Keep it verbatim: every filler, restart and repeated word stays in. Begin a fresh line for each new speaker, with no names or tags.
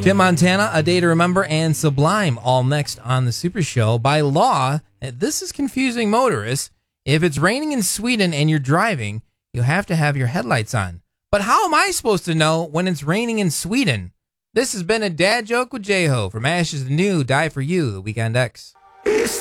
Tim Montana, A Day to Remember, and Sublime, all next on the Super Show. By law, this is confusing motorists. If it's raining in Sweden and you're driving, you have to have your headlights on. But how am I supposed to know when it's raining in Sweden? This has been a dad joke with J-Ho from Ashes to New, Die For You, The Weekend X.
It's